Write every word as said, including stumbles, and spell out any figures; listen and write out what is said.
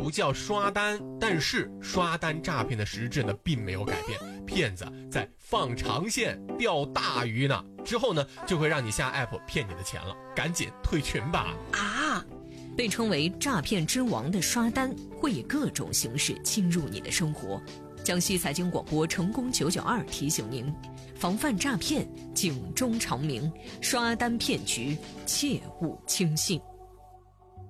不叫刷单，但是刷单诈骗的实质呢并没有改变，骗子在放长线钓大鱼呢，之后呢就会让你下 app 骗你的钱了，赶紧退群吧。 啊，被称为诈骗之王的刷单会以各种形式侵入你的生活。江西财经广播成功九九二提醒您，防范诈骗，警钟长鸣，刷单骗局切勿轻信。